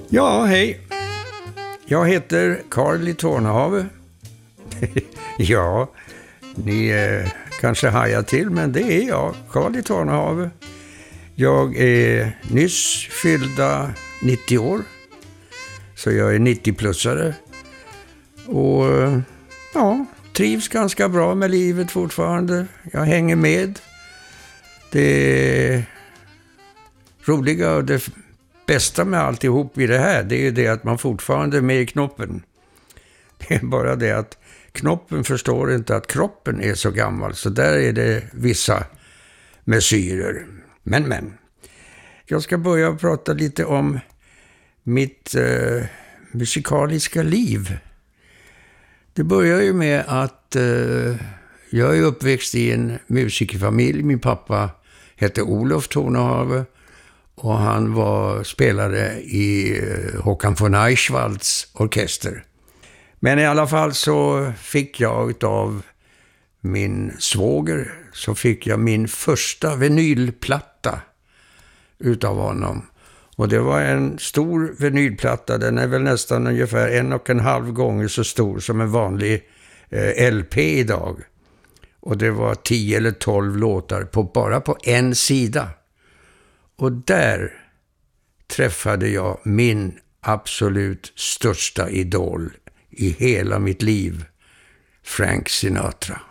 Ja, hej. Jag heter Carl i Tornehave. Ja, ni kanske hajar till, men det är jag, Carl i Tornehave. Jag är nyss fyllda 90 år, så jag är 90-plussare. Och ja, trivs ganska bra med livet fortfarande. Jag hänger med. Det roliga och det bästa med alltihop i det här, det är ju det att man fortfarande är med i knoppen. Det är bara det att knoppen förstår inte att kroppen är så gammal, så där är det vissa mesyrer. Men. Jag ska börja prata lite om mitt musikaliska liv. Det börjar ju med att jag är uppväxt i en musikerfamilj. Min pappa hette Olof Tornehave och han var spelare i Håkan von Eichwalds orkester. Men i alla fall så fick jag av min svåger, så fick jag min första vinylplatta utav honom. Och det var en stor vinylplatta, den är väl nästan ungefär 1,5 gånger så stor som en vanlig LP idag. Och det var 10 eller 12 låtar bara på en sida. Och där träffade jag min absolut största idol i hela mitt liv, Frank Sinatra.